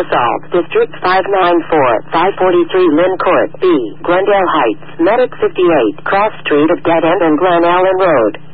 Assault, District 594, 543 Lynn Court, B, Glendale Heights, Medic 58, Cross Street of Dead End and Glen Allen Road.